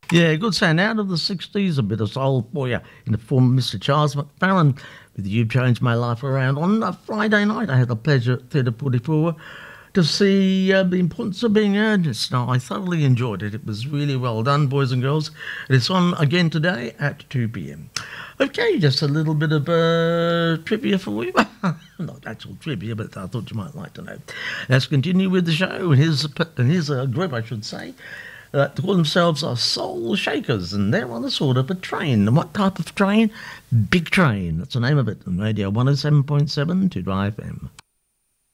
Yeah, good sound out of the 60s, a bit of soul for you in the form of Mr. Charles McFarlane with You Changed My Life Around. On a Friday night, I had the pleasure at Theatre 44 to see The Importance of Being Earnest. Now, I thoroughly enjoyed it. It was really well done, boys and girls. It's on again today at 2 p.m. Okay, just a little bit of trivia for you. Not actual trivia, but I thought you might like to know. Let's continue with the show. And here's a group, I should say. They call themselves Soul Shakers, and they're on a sort of a train. And what type of train? Big Train. That's the name of it on Radio 107.7 to FM.